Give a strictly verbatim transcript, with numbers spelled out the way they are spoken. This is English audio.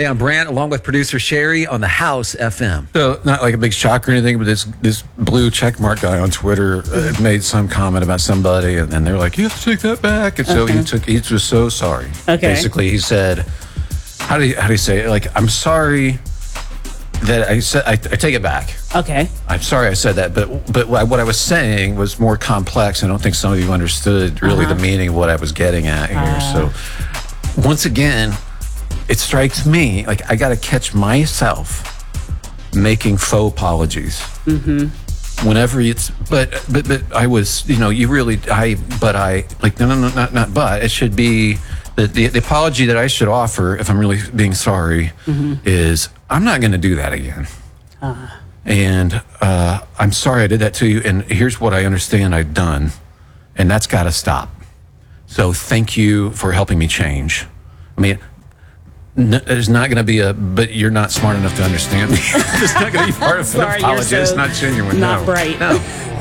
Hey, I'm Brant, along with producer Sherry on the House F M. So, not like a big shock or anything, but this this blue checkmark guy on Twitter uh, made some comment about somebody, and then they're like, "You have to take that back." And so Okay. he took. He was so sorry. Okay. Basically, he said, "How do you how do you say it? Like, I'm sorry that I said I, I take it back. Okay. I'm sorry I said that, but but what I was saying was more complex. I don't think some of you understood really Uh-huh. the meaning of what I was getting at here. So, once again, it strikes me like I got to catch myself making faux apologies. Mm-hmm. Whenever it's, but but but I was, you know, you really, I, but I, like, no, no, no, not not but. It should be the the, the apology that I should offer if I'm really being sorry is I'm not going to do that again. And uh, I'm sorry I did that to you. And here's what I understand I've done, and that's got to stop. So thank you for helping me change. I mean, n- there's not going to be a, but you're not smart enough to understand me. It's not going to be part of an Sorry, you're apology. It's so not genuine. not no. bright. No.